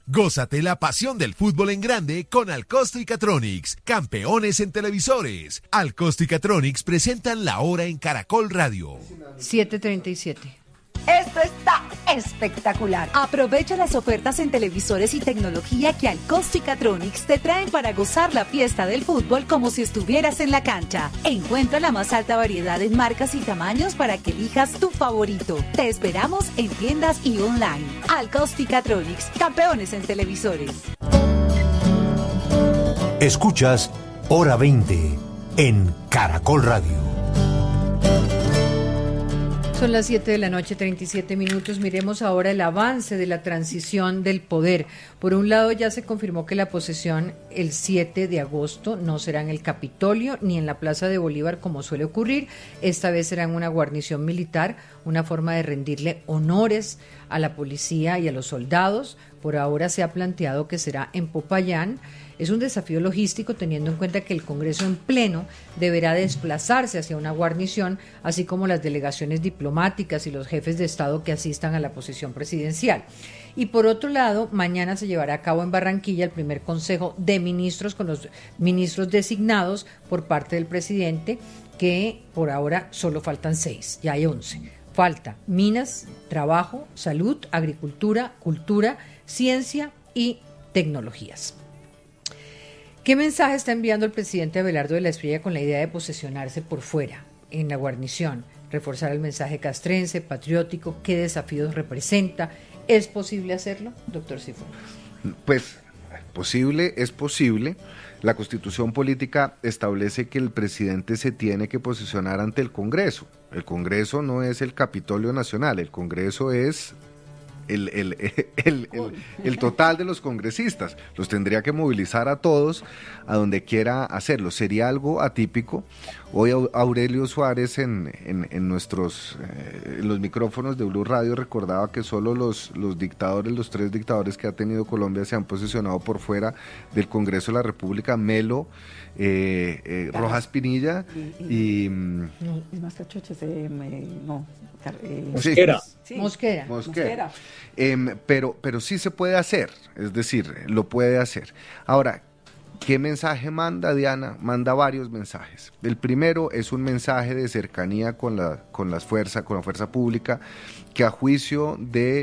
Gózate la pasión del fútbol en grande con Alcosto y Catronics, campeones en televisores. Alcosto y Catronics presentan La Hora en Caracol Radio. 7:37. Esto está espectacular. Aprovecha las ofertas en televisores y tecnología que Alcosto y Catronics te traen para gozar la fiesta del fútbol como si estuvieras en la cancha. Encuentra la más alta variedad en marcas y tamaños para que elijas tu favorito. Te esperamos en tiendas y online. Alcosto y Catronics, campeones en televisores. Escuchas Hora 20 en Caracol Radio. Son las 7 de la noche, 37 minutos. Miremos ahora el avance de la transición del poder. Por un lado, ya se confirmó que la posesión el 7 de agosto no será en el Capitolio ni en la Plaza de Bolívar como suele ocurrir. Esta vez será en una guarnición militar, una forma de rendirle honores a la policía y a los soldados. Por ahora se ha planteado que será en Popayán. Es un desafío logístico teniendo en cuenta que el Congreso en pleno deberá desplazarse hacia una guarnición, así como las delegaciones diplomáticas y los jefes de Estado que asistan a la posesión presidencial. Y por otro lado, mañana se llevará a cabo en Barranquilla el primer Consejo de Ministros con los ministros designados por parte del presidente, que por ahora solo faltan 6, ya hay 11. Falta Minas, Trabajo, Salud, Agricultura, Cultura, Ciencia y Tecnologías. ¿Qué mensaje está enviando el presidente Abelardo de la Espriella con la idea de posesionarse por fuera, en la guarnición? Reforzar el mensaje castrense, patriótico, ¿qué desafíos representa? ¿Es posible hacerlo, doctor Sifón? Pues es posible. La Constitución Política establece que el presidente se tiene que posicionar ante el Congreso. El Congreso no es el Capitolio Nacional, el Congreso es el total de los congresistas. Los tendría que movilizar a todos a donde quiera hacerlo. Sería algo atípico. Hoy Aurelio Suárez en los micrófonos de Blue Radio recordaba que solo los dictadores, los 3 dictadores que ha tenido Colombia se han posicionado por fuera del Congreso de la República: Melo, Rojas Pinilla y Mosquera. Sí. Mosquera. Pero sí se puede hacer, es decir, lo puede hacer. Ahora, ¿qué mensaje manda, Diana? Manda varios mensajes. El primero es un mensaje de cercanía con la fuerza pública, que a juicio de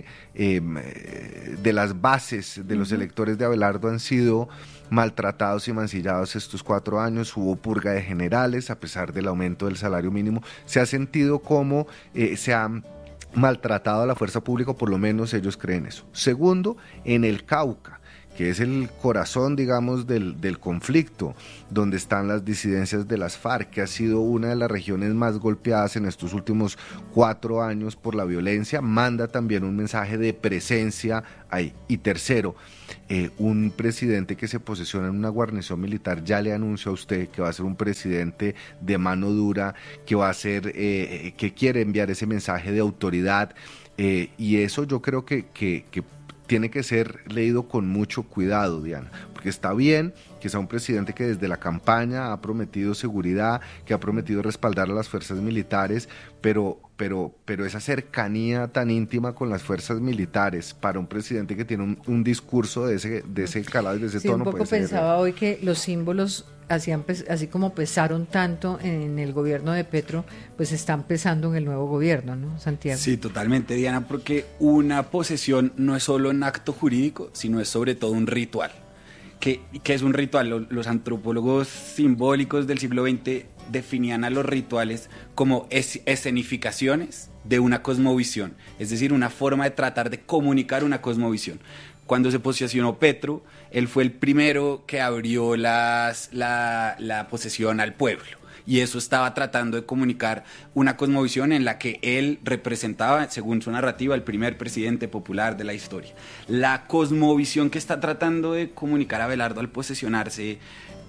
las bases de los electores de Abelardo han sido maltratados y mancillados estos 4 años. Hubo purga de generales, a pesar del aumento del salario mínimo. Se ha sentido como se ha maltratado a la fuerza pública, por lo menos ellos creen eso. Segundo, en el Cauca, que es el corazón, digamos, del conflicto, donde están las disidencias de las FARC, que ha sido una de las regiones más golpeadas en estos últimos 4 años por la violencia, manda también un mensaje de presencia ahí. Y tercero, un presidente que se posesiona en una guarnición militar ya le anunció a usted que va a ser un presidente de mano dura, que va a ser, que quiere enviar ese mensaje de autoridad, y eso yo creo que tiene que ser leído con mucho cuidado, Diana, porque está bien que sea un presidente que desde la campaña ha prometido seguridad, que ha prometido respaldar a las fuerzas militares, pero esa cercanía tan íntima con las fuerzas militares para un presidente que tiene un discurso de ese calado y de ese tono. Un poco pensaba hoy que los símbolos así como pesaron tanto en el gobierno de Petro, pues están pesando en el nuevo gobierno, ¿no, Santiago? Sí, totalmente, Diana, porque una posesión no es solo un acto jurídico, sino es sobre todo un ritual. ¿Qué es un ritual? Los antropólogos simbólicos del siglo XX definían a los rituales como escenificaciones de una cosmovisión, es decir, una forma de tratar de comunicar una cosmovisión. Cuando se posesionó Petro, él fue el primero que abrió la posesión al pueblo. Y eso estaba tratando de comunicar una cosmovisión en la que él representaba, según su narrativa, el primer presidente popular de la historia. La cosmovisión que está tratando de comunicar Abelardo al posesionarse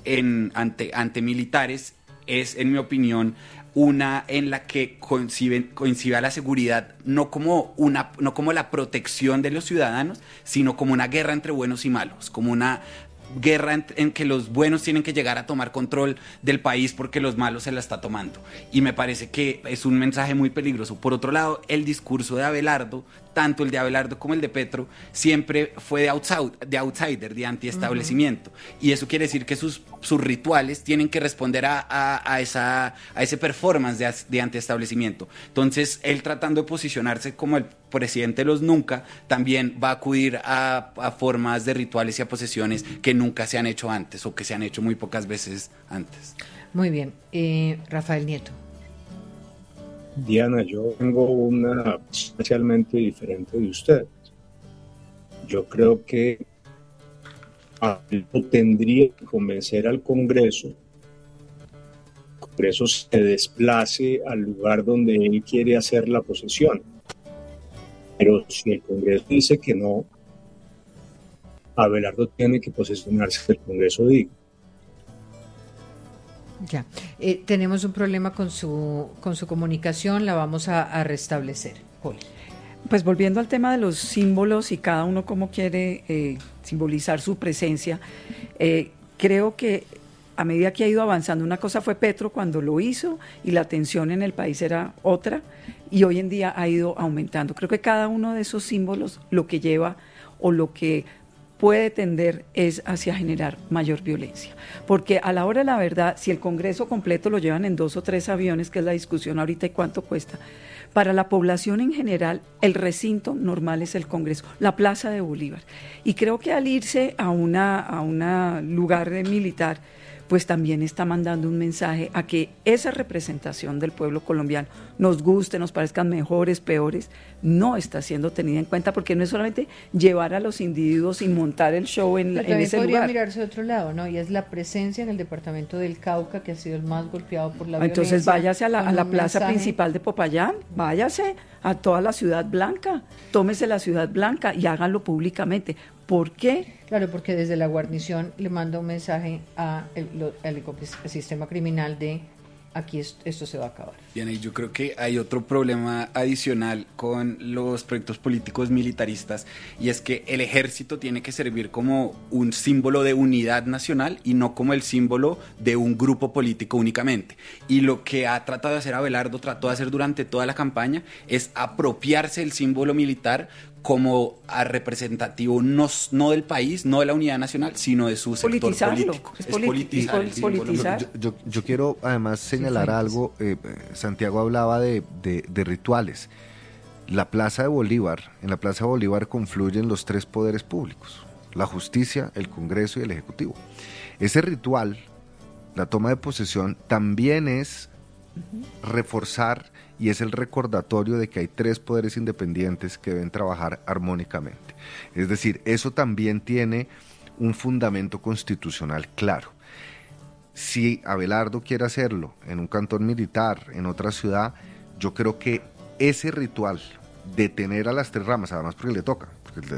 ante militares es, en mi opinión, una en la que concibe a la seguridad no como la protección de los ciudadanos, sino como una guerra entre buenos y malos, como una guerra en que los buenos tienen que llegar a tomar control del país porque los malos se la está tomando. Y me parece que es un mensaje muy peligroso. Por otro lado, el discurso de Abelardo tanto el de Abelardo como el de Petro, siempre fue de outsider, de antiestablecimiento. Y eso quiere decir que sus rituales tienen que responder a ese performance de antiestablecimiento. Entonces, él tratando de posicionarse como el presidente de los nunca, también va a acudir a formas de rituales y a posesiones que nunca se han hecho antes o que se han hecho muy pocas veces antes. Muy bien. Rafael Nieto. Diana, yo tengo una especialmente diferente de usted. Yo creo que tendría que convencer al Congreso se desplace al lugar donde él quiere hacer la posesión. Pero si el Congreso dice que no, Abelardo tiene que posesionarse que el Congreso diga. Ya, tenemos un problema con su comunicación, la vamos a restablecer. Poli. Pues volviendo al tema de los símbolos y cada uno cómo quiere simbolizar su presencia, creo que a medida que ha ido avanzando, una cosa fue Petro cuando lo hizo y la tensión en el país era otra, y hoy en día ha ido aumentando. Creo que cada uno de esos símbolos lo que lleva o lo que puede tender es hacia generar mayor violencia. Porque a la hora de la verdad, si el Congreso completo lo llevan en 2 o 3 aviones, que es la discusión ahorita y cuánto cuesta, para la población en general, el recinto normal es el Congreso, la Plaza de Bolívar. Y creo que al irse a una lugar militar, pues también está mandando un mensaje a que esa representación del pueblo colombiano, nos guste, nos parezcan mejores, peores, no está siendo tenida en cuenta, porque no es solamente llevar a los individuos y montar el show en ese lugar. También podría mirarse de otro lado, ¿no? Y es la presencia en el departamento del Cauca, que ha sido el más golpeado por la violencia. Entonces váyase a la plaza principal de Popayán, váyase a toda la Ciudad Blanca, tómese la Ciudad Blanca y háganlo públicamente. ¿Por qué? Claro, porque desde la guarnición le manda un mensaje al sistema criminal de aquí esto se va a acabar. Bien, y yo creo que hay otro problema adicional con los proyectos políticos militaristas, y es que el ejército tiene que servir como un símbolo de unidad nacional y no como el símbolo de un grupo político únicamente. Y lo que ha tratado de hacer Abelardo, trató de hacer durante toda la campaña, es apropiarse del símbolo militar como representativo no del país, no de la unidad nacional, sino de su sector político. Es politizar. Yo quiero además señalar algo. Santiago hablaba de rituales. En la Plaza de Bolívar confluyen los 3 poderes públicos: la justicia, el Congreso y el Ejecutivo. Ese ritual, la toma de posesión, también es reforzar y es el recordatorio de que hay 3 poderes independientes que deben trabajar armónicamente. Es decir, eso también tiene un fundamento constitucional claro. Si Abelardo quiere hacerlo en un cantón militar, en otra ciudad, yo creo que ese ritual de tener a las 3 ramas, además porque le toca, porque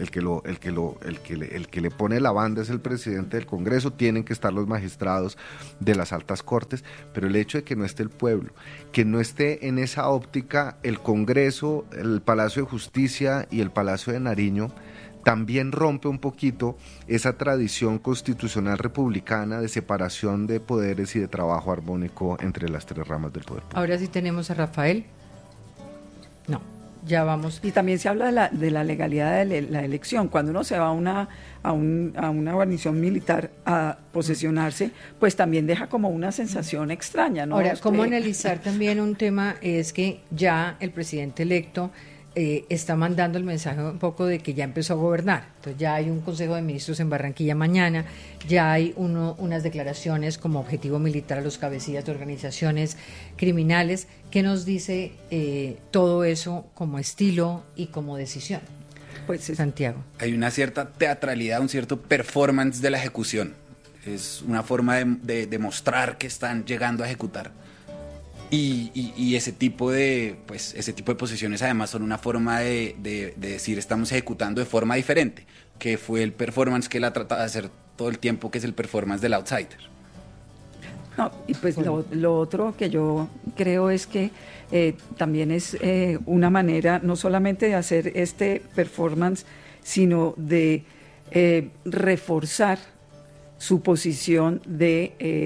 el que le pone la banda es el presidente del Congreso, tienen que estar los magistrados de las altas cortes, pero el hecho de que no esté el pueblo, que no esté en esa óptica el Congreso, el Palacio de Justicia y el Palacio de Nariño, también rompe un poquito esa tradición constitucional republicana de separación de poderes y de trabajo armónico entre las 3 ramas del poder público. Ahora sí tenemos a Rafael. No. Ya vamos. Y también se habla de la legalidad de la elección. Cuando uno se va a una guarnición militar a posesionarse, pues también deja como una sensación extraña, ¿no? Ahora, ¿cómo analizar también un tema? Es que ya el presidente electo está mandando el mensaje un poco de que ya empezó a gobernar. Entonces ya hay un Consejo de Ministros en Barranquilla mañana, ya hay unas declaraciones como objetivo militar a los cabecillas de organizaciones criminales. ¿Qué nos dice todo eso como estilo y como decisión? Pues Santiago. Hay una cierta teatralidad, un cierto performance de la ejecución. Es una forma de demostrar que están llegando a ejecutar. Y ese tipo de posiciones además son una forma de decir estamos ejecutando de forma diferente, que fue el performance que él ha tratado de hacer todo el tiempo, que es el performance del outsider. No, y pues lo otro que yo creo es que también es una manera no solamente de hacer este performance, sino de reforzar su posición de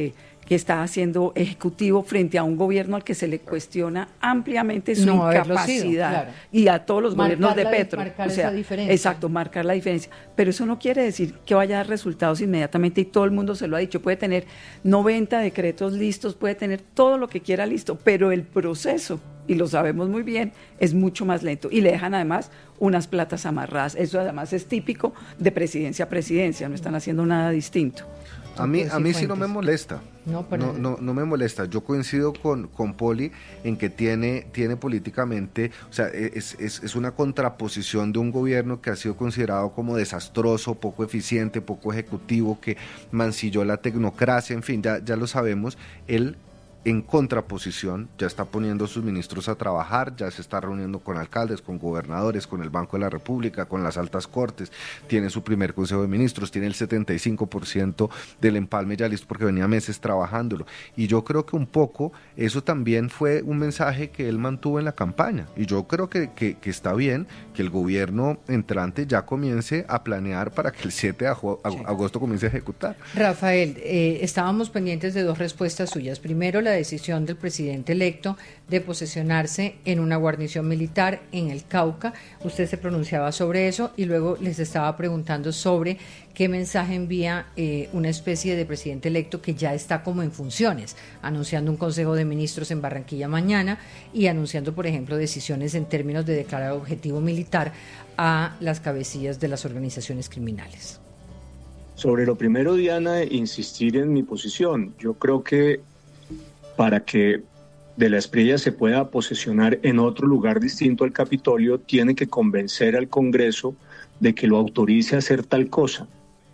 que está haciendo ejecutivo frente a un gobierno al que se le cuestiona ampliamente su incapacidad, claro. Y a todos los gobiernos de Petro. Marcar esa diferencia. Exacto, marcar la diferencia. Pero eso no quiere decir que vaya a dar resultados inmediatamente, y todo el mundo se lo ha dicho. Puede tener 90 decretos listos, puede tener todo lo que quiera listo, pero el proceso, y lo sabemos muy bien, es mucho más lento, y le dejan además unas platas amarradas. Eso además es típico de presidencia a presidencia, no están haciendo nada distinto. A mí sí no me molesta. No me molesta. Yo coincido con Poli en que tiene políticamente, o sea, es una contraposición de un gobierno que ha sido considerado como desastroso, poco eficiente, poco ejecutivo, que mancilló la tecnocracia, en fin, ya lo sabemos. Él, en contraposición, ya está poniendo a sus ministros a trabajar, ya se está reuniendo con alcaldes, con gobernadores, con el Banco de la República, con las altas cortes, tiene su primer consejo de ministros, tiene el 75% del empalme ya listo porque venía meses trabajándolo, y yo creo que un poco eso también fue un mensaje que él mantuvo en la campaña, y yo creo que está bien que el gobierno entrante ya comience a planear para que el 7 de agosto comience a ejecutar. Rafael, estábamos pendientes de dos respuestas suyas. Primero, la decisión del presidente electo de posesionarse en una guarnición militar en el Cauca. Usted se pronunciaba sobre eso, y luego les estaba preguntando sobre qué mensaje envía una especie de presidente electo que ya está como en funciones, anunciando un Consejo de Ministros en Barranquilla mañana y anunciando, por ejemplo, decisiones en términos de declarar objetivo militar a las cabecillas de las organizaciones criminales. Sobre lo primero, Diana, insistir en mi posición. Yo creo que para que De la Espriella se pueda posesionar en otro lugar distinto al Capitolio, tiene que convencer al Congreso de que lo autorice a hacer tal cosa.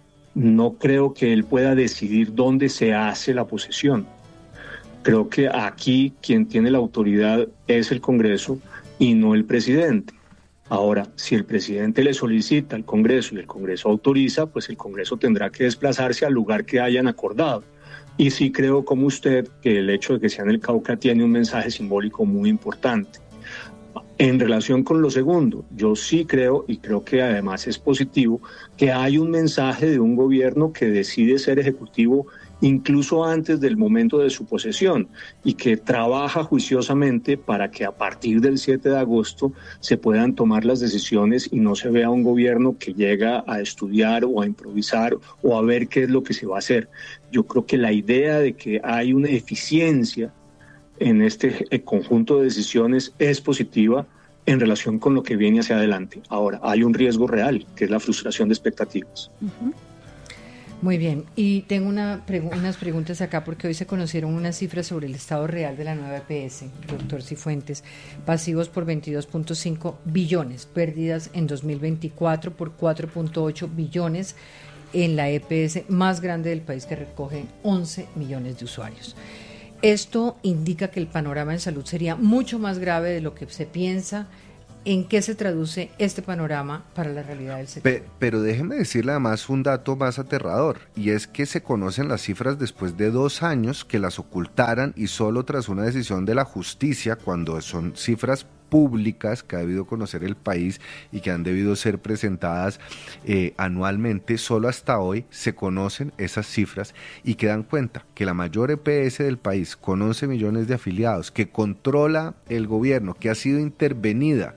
No creo que él pueda decidir dónde se hace la posesión. Creo que aquí quien tiene la autoridad es el Congreso y no el presidente. Ahora, si el presidente le solicita al Congreso y el Congreso autoriza, pues el Congreso tendrá que desplazarse al lugar que hayan acordado. Y sí creo, como usted, que el hecho de que sea en el Cauca tiene un mensaje simbólico muy importante. En relación con lo segundo, yo sí creo, y creo que además es positivo, que hay un mensaje de un gobierno que decide ser ejecutivo incluso antes del momento de su posesión y que trabaja juiciosamente para que a partir del 7 de agosto se puedan tomar las decisiones y no se vea un gobierno que llega a estudiar o a improvisar o a ver qué es lo que se va a hacer. Yo creo que la idea de que hay una eficiencia en este conjunto de decisiones es positiva en relación con lo que viene hacia adelante. Ahora, hay un riesgo real, que es la frustración de expectativas. Uh-huh. Muy bien, y tengo unas preguntas acá porque hoy se conocieron unas cifras sobre el estado real de la nueva EPS, doctor Cifuentes. Pasivos por 22.5 billones, pérdidas en 2024 por 4.8 billones en la EPS más grande del país, que recoge 11 millones de usuarios. Esto indica que el panorama en salud sería mucho más grave de lo que se piensa. ¿En qué se traduce este panorama para la realidad del sector? Pero déjeme decirle además un dato más aterrador, y es que se conocen las cifras después de 2 años que las ocultaran, y solo tras una decisión de la justicia, cuando son cifras públicas que ha debido conocer el país y que han debido ser presentadas anualmente. Solo hasta hoy se conocen esas cifras y que dan cuenta que la mayor EPS del país, con 11 millones de afiliados, que controla el gobierno, que ha sido intervenida,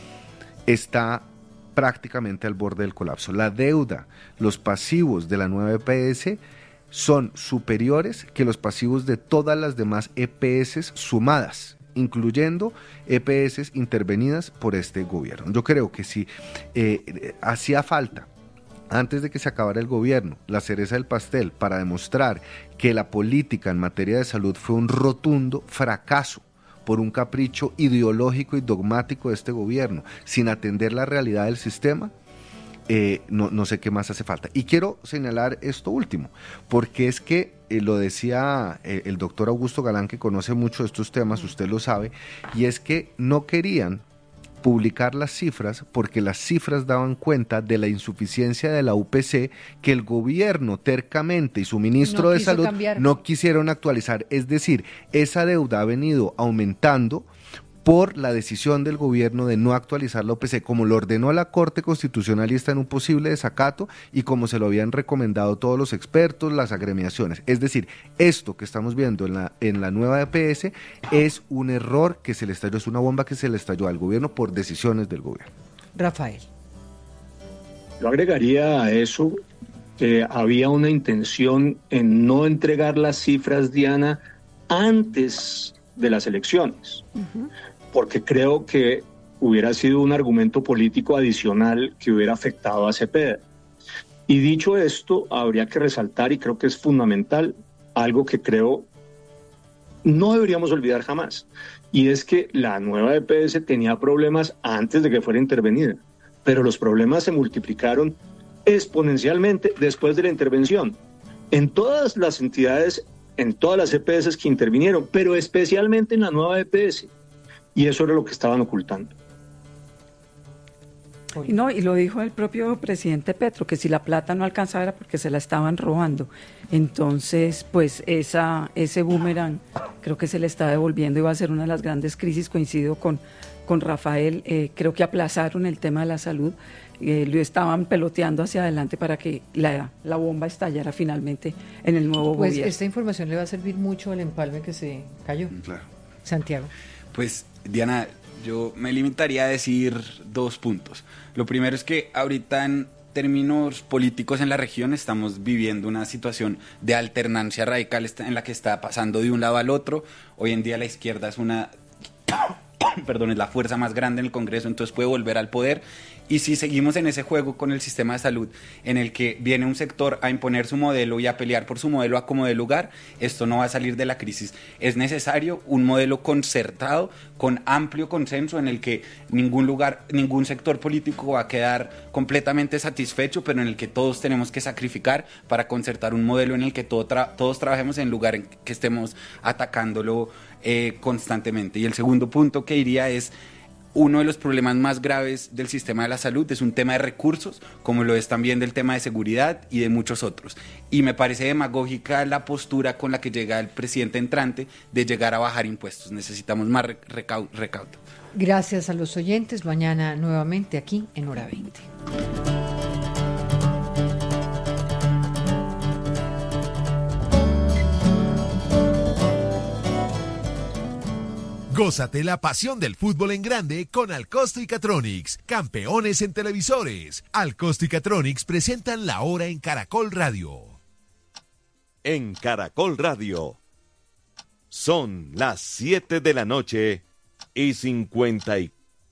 está prácticamente al borde del colapso. La deuda, los pasivos de la nueva EPS son superiores que los pasivos de todas las demás EPS sumadas, incluyendo EPS intervenidas por este gobierno. Yo creo que si hacía falta, antes de que se acabara el gobierno, la cereza del pastel para demostrar que la política en materia de salud fue un rotundo fracaso por un capricho ideológico y dogmático de este gobierno, sin atender la realidad del sistema, no sé qué más hace falta. Y quiero señalar esto último, porque es que lo decía el doctor Augusto Galán, que conoce mucho de estos temas, usted lo sabe, y es que no querían publicar las cifras porque las cifras daban cuenta de la insuficiencia de la UPC, que el gobierno tercamente y su ministro de Salud no quisieron actualizar. Es decir, esa deuda ha venido aumentando por la decisión del gobierno de no actualizar la OPC, como lo ordenó la Corte Constitucional y está en un posible desacato, y como se lo habían recomendado todos los expertos, las agremiaciones. Es decir, esto que estamos viendo en la nueva EPS es un error que se le estalló, es una bomba que se le estalló al gobierno por decisiones del gobierno. Rafael. Yo agregaría a eso que había una intención en no entregar las cifras, Diana, antes de las elecciones, porque creo que hubiera sido un argumento político adicional que hubiera afectado a Cepeda. Y dicho esto, habría que resaltar, y creo que es fundamental, algo que creo no deberíamos olvidar jamás, y es que la nueva EPS tenía problemas antes de que fuera intervenida, pero los problemas se multiplicaron exponencialmente después de la intervención. En todas las entidades, en todas las EPS que intervinieron, pero especialmente en la nueva EPS. Y eso era lo que estaban ocultando. No, y lo dijo el propio presidente Petro, que si la plata no alcanzaba era porque se la estaban robando. Entonces, pues ese boomerang creo que se le está devolviendo y va a ser una de las grandes crisis. Coincido con Rafael, creo que aplazaron el tema de la salud, lo estaban peloteando hacia adelante para que la bomba estallara finalmente en el nuevo gobierno. Esta información le va a servir mucho al empalme que se cayó. Claro. Santiago. Pues, Diana, yo me limitaría a decir 2 puntos. Lo primero es que ahorita en términos políticos en la región estamos viviendo una situación de alternancia radical en la que está pasando de un lado al otro. Hoy en día la izquierda es es la fuerza más grande en el Congreso, entonces puede volver al poder. Y si seguimos en ese juego con el sistema de salud, en el que viene un sector a imponer su modelo y a pelear por su modelo a como dé lugar, esto no va a salir de la crisis. Es necesario un modelo concertado, con amplio consenso, en el que ningún sector político va a quedar completamente satisfecho, pero en el que todos tenemos que sacrificar para concertar un modelo en el que todos trabajemos en lugar en que estemos atacándolo constantemente. Y el segundo punto que diría es: uno de los problemas más graves del sistema de la salud es un tema de recursos, como lo es también del tema de seguridad y de muchos otros. Y me parece demagógica la postura con la que llega el presidente entrante de llegar a bajar impuestos. Necesitamos más recaudo. Gracias a los oyentes. Mañana nuevamente aquí en Hora 20. Gózate la pasión del fútbol en grande con Alcosto y Catronics, campeones en televisores. Alcosto y Catronics presentan La Hora en Caracol Radio. En Caracol Radio son las 7 de la noche y 54.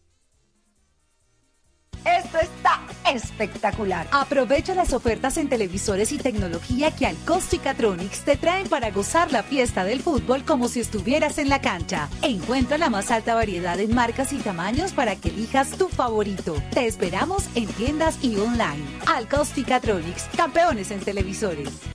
Esto está espectacular. Aprovecha las ofertas en televisores y tecnología que Alcosto y Catronics te traen para gozar la fiesta del fútbol como si estuvieras en la cancha. Encuentra la más alta variedad en marcas y tamaños para que elijas tu favorito. Te esperamos en tiendas y online. Alcosto y Catronics, campeones en televisores.